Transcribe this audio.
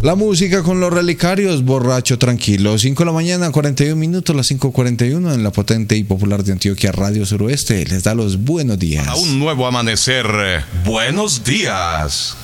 La música con los relicarios, borracho tranquilo. 5 de la mañana, 41 minutos, las 5:41 en la potente y popular de Antioquia Radio Suroeste. Les da los buenos días. A un nuevo amanecer, buenos días.